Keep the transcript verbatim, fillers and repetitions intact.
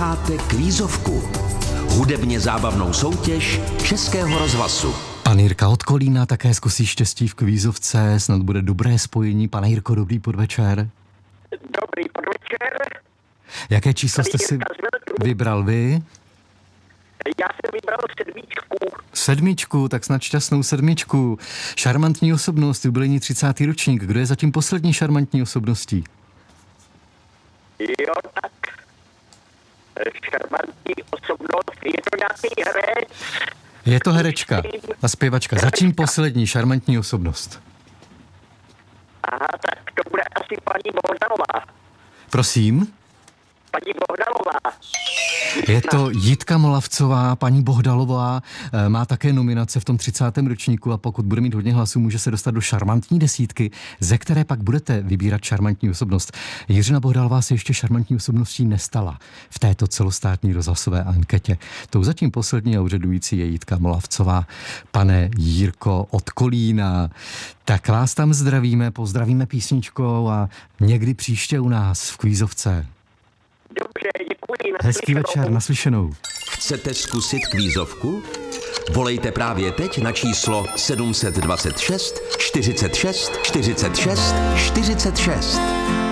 Posloucháte Kvízovku, hudebně zábavnou soutěž Českého rozhlasu. Pan Jirka od Kolína také zkusí štěstí v kvízovce, snad bude dobré spojení. Pane Jirko, dobrý podvečer. Dobrý podvečer. Jaké číslo jste si vybral vy? Já jsem vybral sedmičku. Sedmičku, tak snad šťastnou sedmičku. Šarmantní osobnost, jubilejní třicátý ročník. Kdo je zatím poslední šarmantní osobností? Jo, tak. Šarmantní osobnost. Je to nějaký herec? Je to herečka a zpěvačka. Zatím poslední šarmantní osobnost. Aha, tak to bude asi paní Bohdalová. Prosím? Paní Bohdalová. Je to Jitka Molavcová, paní Bohdalová, má také nominace v tom třicátém ročníku a pokud bude mít hodně hlasů, může se dostat do šarmantní desítky, ze které pak budete vybírat šarmantní osobnost. Jiřina Bohdalová se ještě šarmantní osobností nestala v této celostátní rozhlasové anketě. Tou zatím poslední a úřadující je Jitka Molavcová. Pane Jirko od Kolína, tak vás tam zdravíme, pozdravíme písničkou a někdy příště u nás v Kvízovce. Dobře, děkuji. Hezký večer, naslyšenou. Chcete zkusit Kvízovku? Volejte právě teď na číslo sedm set dvacet šest čtyřicet šest čtyřicet šest čtyřicet šest.